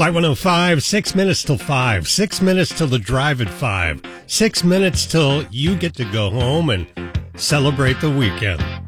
Light 105, 6 minutes till 5. 6 minutes till the drive at 5. 6 minutes till you get to go home and celebrate the weekend.